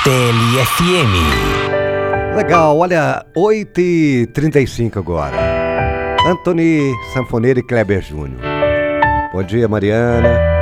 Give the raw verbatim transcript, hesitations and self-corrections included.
T L F M. Legal, olha, oito e trinta e cinco agora. Anthony Sanfoneiro e Kleber Júnior. Bom dia, Mariana.